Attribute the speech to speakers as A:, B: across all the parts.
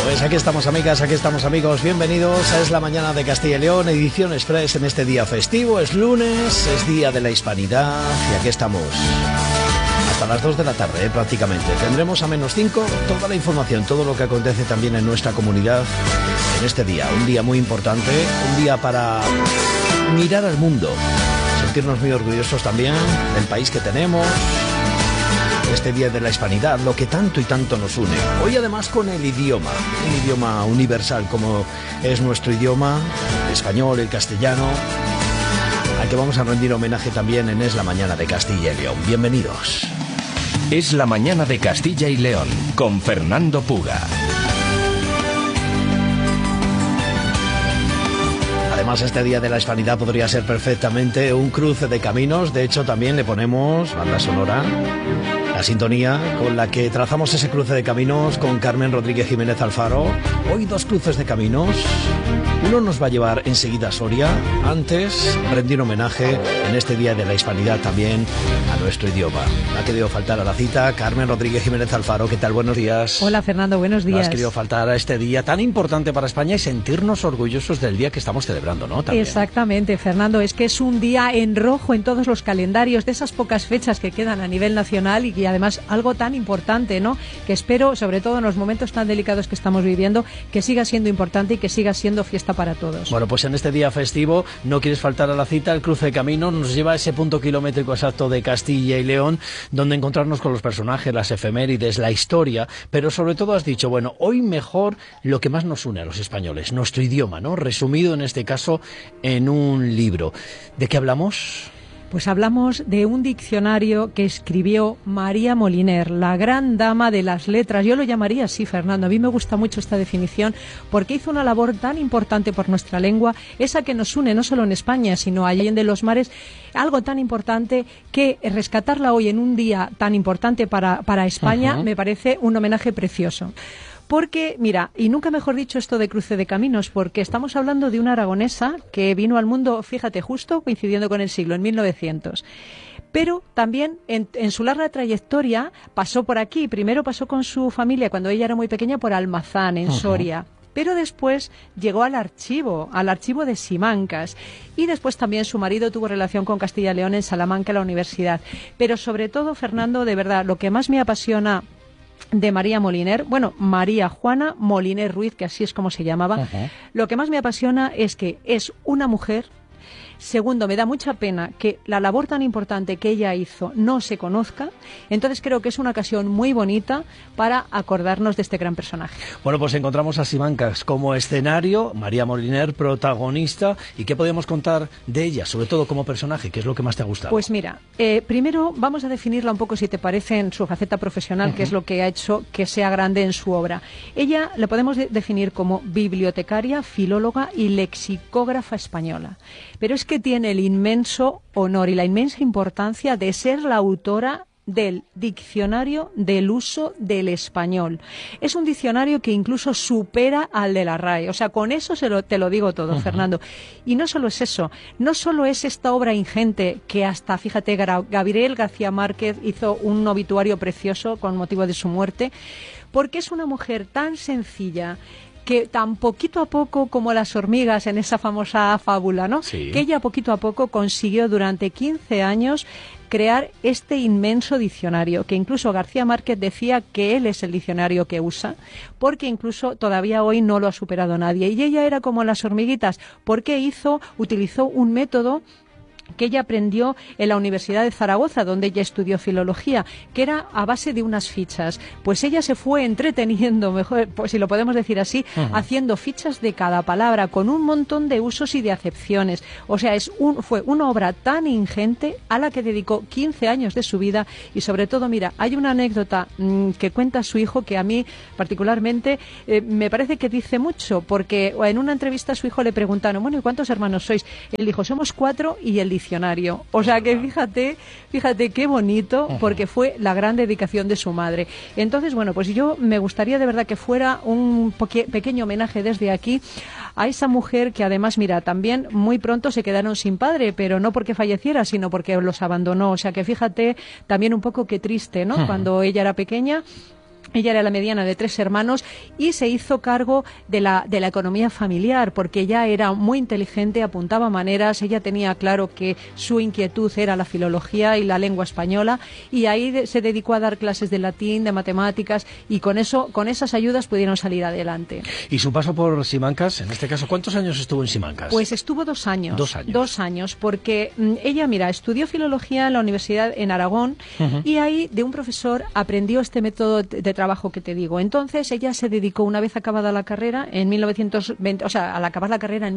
A: Pues aquí estamos, amigas, aquí estamos, amigos. Bienvenidos a Es la Mañana de Castilla y León, edición express en este día festivo. Es lunes, es Día de la Hispanidad y aquí estamos hasta las 2 de la tarde, prácticamente. Tendremos a -5 toda la información, todo lo que acontece también en nuestra comunidad en este día. Un día muy importante, un día para mirar al mundo, sentirnos muy orgullosos también del país que tenemos. Este Día de la Hispanidad, lo que tanto y tanto nos une. Hoy además con el idioma, un idioma universal como es nuestro idioma, el español, el castellano, al que vamos a rendir homenaje también en Es la Mañana de Castilla y León. Bienvenidos.
B: Es la Mañana de Castilla y León, con Fernando Puga.
A: Además, este Día de la Hispanidad podría ser perfectamente un cruce de caminos. De hecho, también le ponemos banda sonora, la sintonía con la que trazamos ese cruce de caminos con Carmen Rodríguez Jiménez Alfaro. Hoy 2 cruces de caminos. Uno nos va a llevar enseguida a Soria. Antes, rendir homenaje en este Día de la Hispanidad también a nuestro idioma. No ha querido faltar a la cita Carmen Rodríguez Jiménez Alfaro. ¿Qué tal? Buenos días.
C: Hola, Fernando, buenos días.
A: No has querido faltar a este día tan importante para España y sentirnos orgullosos del día que estamos celebrando, ¿no? También.
C: Exactamente, Fernando. Es que es un día en rojo en todos los calendarios, de esas pocas fechas que quedan a nivel nacional y además algo tan importante, ¿no? Que espero, sobre todo en los momentos tan delicados que estamos viviendo, que siga siendo importante y que siga siendo fiesta para todos.
A: Bueno, pues en este día festivo no quieres faltar a la cita. El cruce de camino nos lleva a ese punto kilométrico exacto de Castilla y León, donde encontrarnos con los personajes, las efemérides, la historia, pero sobre todo has dicho, bueno, hoy mejor lo que más nos une a los españoles, nuestro idioma, ¿no? Resumido en este caso en un libro. ¿De qué hablamos?
C: Pues hablamos de un diccionario que escribió María Moliner, la gran dama de las letras. Yo lo llamaría así, Fernando. A mí me gusta mucho esta definición porque hizo una labor tan importante por nuestra lengua, esa que nos une no solo en España, sino allá en los mares, algo tan importante que rescatarla hoy en un día tan importante para España me parece un homenaje precioso. Porque, mira, y nunca mejor dicho esto de cruce de caminos, porque estamos hablando de una aragonesa que vino al mundo, fíjate, justo coincidiendo con el siglo, en 1900. Pero también en su larga trayectoria pasó por aquí. Primero pasó con su familia, cuando ella era muy pequeña, por Almazán, en Soria. Pero después llegó al archivo de Simancas. Y después también su marido tuvo relación con Castilla y León en Salamanca, la universidad. Pero sobre todo, Fernando, de verdad, lo que más me apasiona de María Moliner, bueno, María Juana Moliner Ruiz, que así es como se llamaba. Lo que más me apasiona es que es una mujer. Segundo, me da mucha pena que la labor tan importante que ella hizo no se conozca. Entonces creo que es una ocasión muy bonita para acordarnos de este gran personaje.
A: Bueno, pues encontramos a Simancas como escenario, María Moliner protagonista. ¿Y qué podemos contar de ella, sobre todo como personaje? ¿Qué es lo que más te ha gustado?
C: Pues mira, primero vamos a definirla un poco, si te parece, en su faceta profesional, que es lo que ha hecho que sea grande en su obra. Ella la podemos definir como bibliotecaria, filóloga y lexicógrafa española. Pero es que tiene el inmenso honor y la inmensa importancia de ser la autora del Diccionario del Uso del Español. Es un diccionario que incluso supera al de la RAE. O sea, con eso te lo digo todo, Fernando. Y no solo es eso, no solo es esta obra ingente que hasta, fíjate, Gabriel García Márquez hizo un obituario precioso con motivo de su muerte, porque es una mujer tan sencilla, que tan poquito a poco como las hormigas en esa famosa fábula, ¿no?
A: Sí.
C: Que ella poquito a poco consiguió durante 15 años crear este inmenso diccionario, que incluso García Márquez decía que él es el diccionario que usa, porque incluso todavía hoy no lo ha superado nadie. Y ella era como las hormiguitas, porque utilizó un método que ella aprendió en la Universidad de Zaragoza, donde ella estudió filología, que era a base de unas fichas. Pues ella se fue entreteniendo, mejor, pues si lo podemos decir así, haciendo fichas de cada palabra, con un montón de usos y de acepciones. O sea, fue una obra tan ingente a la que dedicó 15 años de su vida. Y sobre todo, mira, hay una anécdota que cuenta su hijo que a mí particularmente me parece que dice mucho, porque en una entrevista a su hijo le preguntaron, bueno, ¿y cuántos hermanos sois? Él dijo, somos 4 y el diccionario. O sea que fíjate qué bonito, porque fue la gran dedicación de su madre. Entonces, bueno, pues yo me gustaría de verdad que fuera un pequeño homenaje desde aquí a esa mujer que además, mira, también muy pronto se quedaron sin padre, pero no porque falleciera, sino porque los abandonó. O sea que fíjate también un poco qué triste, ¿no? Cuando ella era pequeña, Ella era la mediana de 3 hermanos y se hizo cargo de la economía familiar, porque ella era muy inteligente, apuntaba maneras, ella tenía claro que su inquietud era la filología y la lengua española, y ahí se dedicó a dar clases de latín, de matemáticas, y con esas ayudas pudieron salir adelante.
A: ¿Y su paso por Simancas, en este caso, cuántos años estuvo en Simancas?
C: Pues estuvo 2 años.
A: 2 años.
C: 2 años, porque ella, mira, estudió filología en la universidad en Aragón, y ahí de un profesor aprendió este método de trabajo que te digo. Entonces ella se dedicó, una vez acabada la carrera, en 1920, o sea, al acabar la carrera en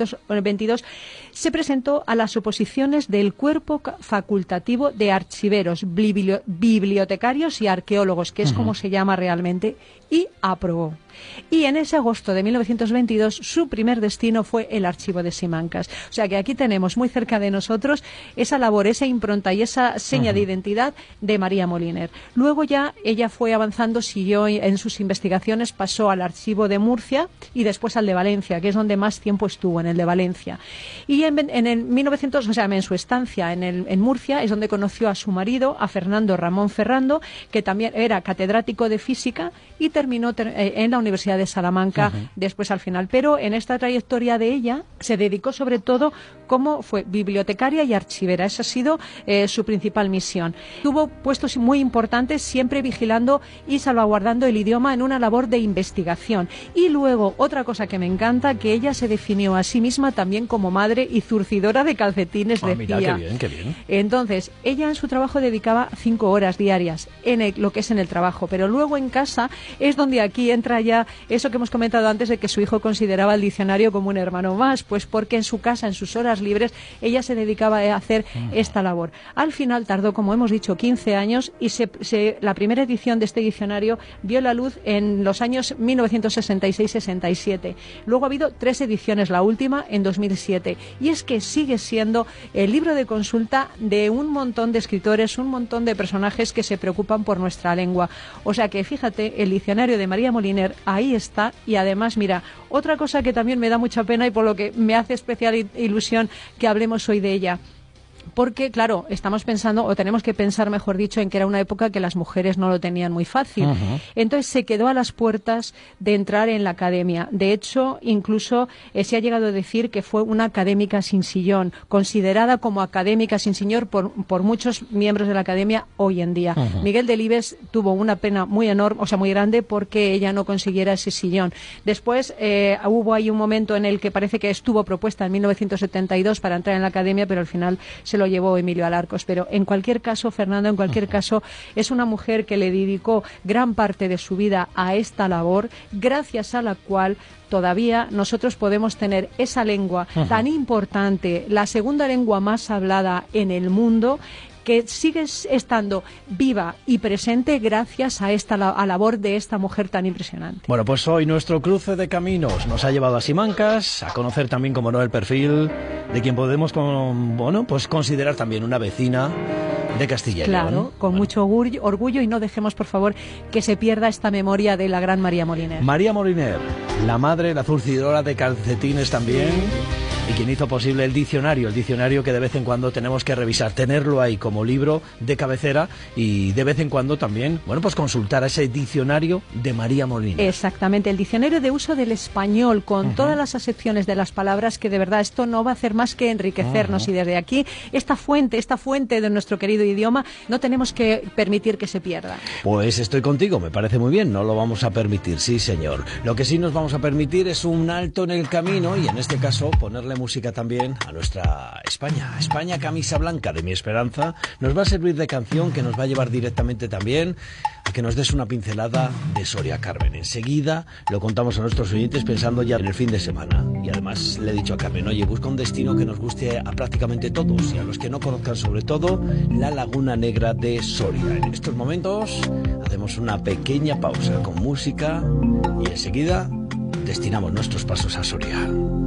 C: 1922, se presentó a las oposiciones del Cuerpo Facultativo de Archiveros, Bibliotecarios y Arqueólogos, que es como se llama realmente, y aprobó. Y en ese agosto de 1922 su primer destino fue el archivo de Simancas. O sea que aquí tenemos muy cerca de nosotros esa labor, esa impronta y esa seña de identidad de María Moliner. Luego ya ella fue avanzando, siguió en sus investigaciones, pasó al archivo de Murcia y después al de Valencia, que es donde más tiempo estuvo, en el de Valencia. Y en el 1900, o sea, en su estancia en Murcia es donde conoció a su marido, a Fernando Ramón Ferrando, que también era catedrático de física y terminó en la Universidad de Salamanca después al final. Pero en esta trayectoria de ella se dedicó sobre todo como fue bibliotecaria y archivera. Esa ha sido su principal misión. Tuvo puestos muy importantes, siempre vigilando y salvaguardando el idioma en una labor de investigación. Y luego, otra cosa que me encanta, que ella se definió a sí misma también como madre y zurcidora de calcetines, decía.
A: Mira, qué bien, qué bien.
C: Entonces, ella en su trabajo dedicaba 5 horas diarias en lo que es en el trabajo, pero luego en casa es donde aquí entra ya eso que hemos comentado antes de que su hijo consideraba el diccionario como un hermano más, pues porque en su casa, en sus horas libres, ella se dedicaba a hacer esta labor. Al final tardó, como hemos dicho, 15 años y la primera edición de este diccionario vio la luz en los años 1966-67. Luego ha habido 3 ediciones, la última en 2007. Y es que sigue siendo el libro de consulta de un montón de escritores, un montón de personajes que se preocupan por nuestra lengua. O sea que, fíjate, el diccionario de María Moliner ahí está. Y además, mira, otra cosa que también me da mucha pena y por lo que me hace especial ilusión que hablemos hoy de ella. Porque, claro, estamos pensando, o tenemos que pensar, mejor dicho, en que era una época que las mujeres no lo tenían muy fácil. Entonces se quedó a las puertas de entrar en la academia. De hecho, incluso se ha llegado a decir que fue una académica sin sillón, considerada como académica sin sillón por muchos miembros de la academia hoy en día. Miguel Delibes tuvo una pena muy enorme, o sea, muy grande, porque ella no consiguiera ese sillón. Después hubo ahí un momento en el que parece que estuvo propuesta en 1972 para entrar en la academia, pero al final se lo llevó Emilio Alarcos. Pero en cualquier caso, Fernando, en cualquier caso, es una mujer que le dedicó gran parte de su vida a esta labor, gracias a la cual todavía nosotros podemos tener esa lengua tan importante, la segunda lengua más hablada en el mundo, que sigue estando viva y presente gracias a esta labor de esta mujer tan impresionante.
A: Bueno, pues hoy nuestro cruce de caminos nos ha llevado a Simancas, a conocer también, como no, el perfil de quien podemos pues considerar también una vecina de Castilla y León.
C: Claro, con mucho orgullo, y no dejemos, por favor, que se pierda esta memoria de la gran María Moliner.
A: María Moliner, la madre, la zurcidora de calcetines también. Y quien hizo posible el diccionario que de vez en cuando tenemos que revisar, tenerlo ahí como libro de cabecera y de vez en cuando también, pues consultar ese diccionario de María Moliner.
C: Exactamente, el diccionario de uso del español, con todas las acepciones de las palabras, que de verdad esto no va a hacer más que enriquecernos, y desde aquí esta fuente de nuestro querido idioma no tenemos que permitir que se pierda.
A: Pues estoy contigo, me parece muy bien, no lo vamos a permitir, sí señor. Lo que sí nos vamos a permitir es un alto en el camino y en este caso ponerle música también a nuestra España camisa blanca de mi esperanza. Nos va a servir de canción que nos va a llevar directamente también a que nos des una pincelada de Soria Carmen. Enseguida lo contamos a nuestros oyentes pensando ya en el fin de semana. Y además le he dicho a Carmen, oye, busca un destino que nos guste a prácticamente todos y a los que no conozcan sobre todo la Laguna Negra de Soria. En estos momentos hacemos una pequeña pausa con música y enseguida destinamos nuestros pasos a Soria.